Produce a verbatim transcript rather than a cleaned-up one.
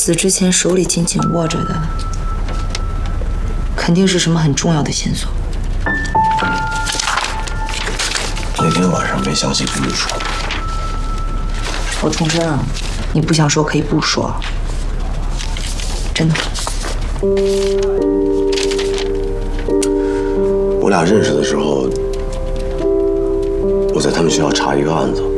死之前手里紧紧握着的，肯定是什么很重要的线索。 那天晚上没详细跟你说。 我重申啊，你不想说可以不说，真的。 我俩认识的时候，我在他们学校查一个案子。